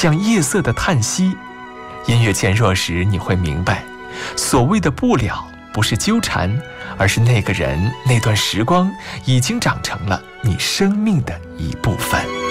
像夜色的叹息。音乐渐弱时，你会明白，所谓的不了，不是纠缠，而是那个人、那段时光已经长成了你生命的一部分。